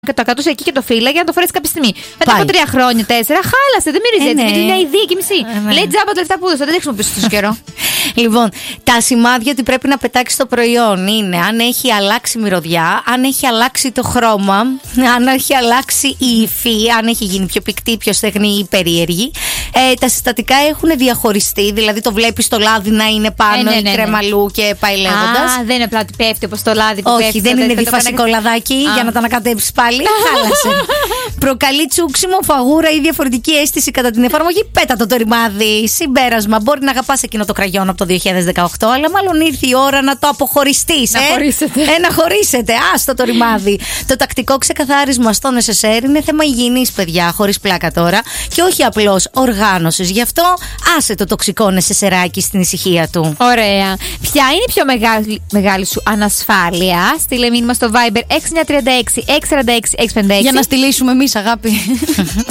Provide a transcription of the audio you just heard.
Και το ακατούσε εκεί και το φύλαγε να το φορέσει κάποια στιγμή. Μετά από 3 χρόνια, 4, χάλασε. Δεν μυρίζει έτσι. Γιατί είναι ιδέα και μισή. Λέει τζάμπα τα λεφτά που έδωσα. Δεν χρησιμοποιήσω τόσο καιρό. Λοιπόν, τα σημάδια ότι πρέπει να πετάξει το προϊόν είναι αν έχει αλλάξει μυρωδιά, αν έχει αλλάξει το χρώμα, αν έχει αλλάξει η υφή, αν έχει γίνει πιο πυκτή, πιο στεγνή ή περίεργη. Τα συστατικά έχουν διαχωριστεί, δηλαδή το βλέπεις το λάδι να είναι πάνω ή κρεμαλού και πάει λέγοντας. Δεν είναι απλά ότι πέφτει όπως το λάδι που πέφτει. Όχι, δεν είναι διφασικό λαδάκι για να τα ανακατέψεις πάλι. Χάλασε. Προκαλεί τσούξιμο, φαγούρα ή διαφορετική αίσθηση κατά την εφαρμογή. Πέτα το ρημάδι. Συμπέρασμα. Μπορεί να αγαπάς εκείνο το κραγιόν από το 2018, αλλά μάλλον ήρθε η ώρα να το αποχωριστείς. Να χωρίσετε. Άστο το ρημάδι. Το τακτικό ξεκαθάρισμα στο νεσεσέρ είναι θέμα υγιεινής, παιδιά, χωρίς πλάκα τώρα. Και όχι απλώς οργάνωσης. Γι' αυτό άσε το τοξικό νεσεσεράκι στην ησυχία του. Ωραία. Ποια είναι η πιο μεγάλη σου ανασφάλεια? Στείλε μήνυμα στο Viber 6936 646 656. Για να στείλουμε εμείς, αγάπη.